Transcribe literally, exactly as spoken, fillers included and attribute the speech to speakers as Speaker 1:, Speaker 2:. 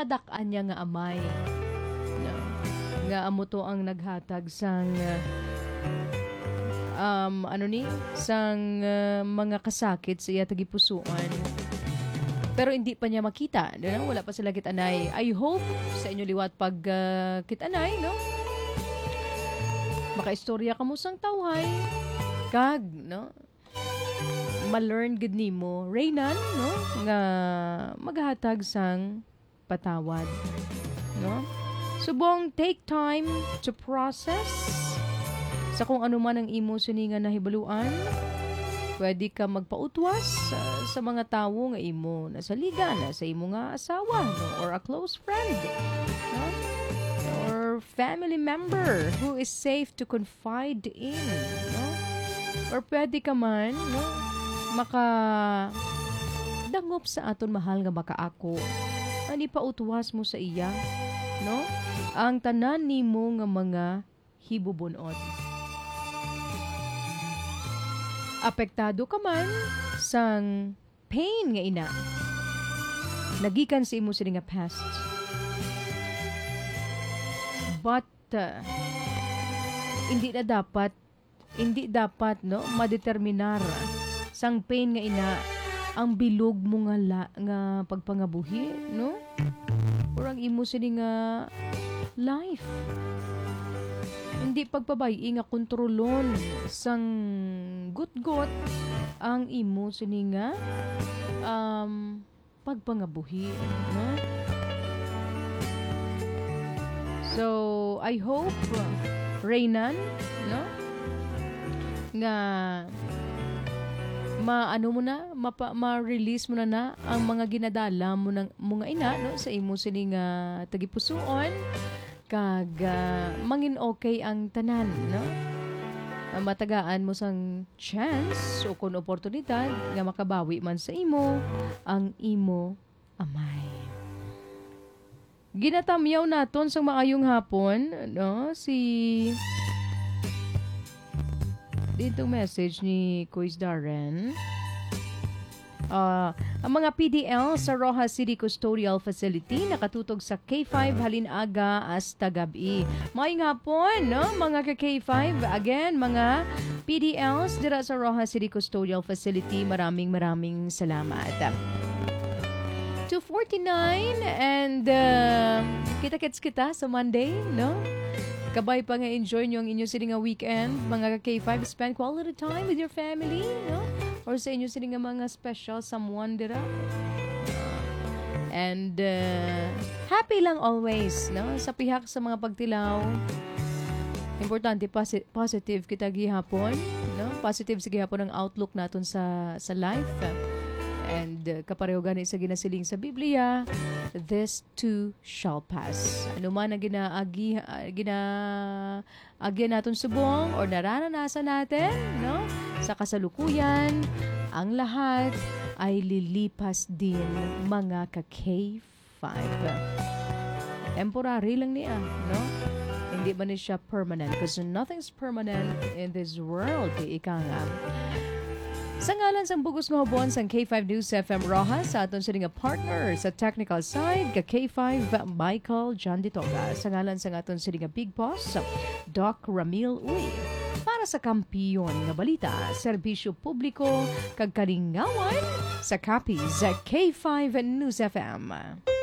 Speaker 1: madak-an niya nga amay. No? Nga amo to ang naghatag sang uh, um, ano ni? Sang uh, mga kasakit sa iya tagipusuan. Pero hindi pa niya makita. No? Wala pa sila kitanay. I hope sa inyo liwat pag uh, kitanay, no? Makaistorya ka mo sang tawhay. Kag, no? Ma-learn gid nimo Reynan, no? Nga maghatag sang patawad, no? Subong take time to process sa kung ano man ang imo siningan na hibaluan. Pwede ka magpautwas uh, sa mga tawo nga imo nasa liga na sa imo nga asawa, no? Or a close friend, no? Or family member who is safe to confide in, no? Or pwede ka man, no? Maka dangop sa aton mahal nga makaako. Ani pa utwas mo sa iya, no? Ang tanan nimo nga mga hibubunot. Apektado ka man sang pain nga ina. Nagikan sa imo sila nga past. But uh, hindi na dapat hindi dapat no madeterminar sang pain nga ina ang bilog mo nga la, nga pagpangabuhi, no? Or ang imo sini nga life. Hindi pagpabay nga kontrolon sang gut-gut ang imo sini nga um, pagpangabuhi, no? So, I hope Reynan, no? Nga ma-ano mo na, mapa, ma-release mo na na ang mga ginadala mo ng mga ina, no? Sa imo sini nga tagipusoon. Kag uh, mangin okay ang tanan, no? Uh, matagaan mo sang chance o kung oportunidad nga makabawi man sa imo ang imo amay. Ginatamyaw naton sang maayong hapon, no? Si dito message ni Kuis Darren. Uh, ang mga P D L sa Rojas City Custodial Facility nakatutog sa K five halinaga hasta gabi. Maayong hapon, no? Mga ka-K five, again, mga P D Ls dira sa Rojas City Custodial Facility. Maraming maraming salamat. two forty-nine and uh, kita-kits kita sa Monday, no? Kabay pa nga enjoy nyo ang inyo sila nga weekend. Mga ka-K five, spend quality time with your family, no? Or sa inyo sila nga mga special someone dira. And uh, happy lang always, no? Sa pihak sa mga pagtilaw. Importante, posi- positive kita gihapon, no? Positive sa gihapon ang outlook naton sa sa life. And uh, kapareho gani sa ginasiling sa Biblia, this too shall pass. Ano man ang ginaagi, uh, ginaagi natin subong or nararanasan natin, no? Sa kasalukuyan, ang lahat ay lilipas din, mga ka-K five. Temporary lang niya, no? Hindi ba niya siya permanent? Because nothing's permanent in this world, ika nga. Sa ngalan sang bugos nga hubon sang K five News F M Rojas, sa aton sila nga partner sa technical side, ka K five Michael John Ditoga. Sa ngalan sang aton sila nga big boss, Doc Ramil Uy. Para sa kampiyon nga balita, serbisyo publiko, kag kalingawan sa Capiz K five News F M.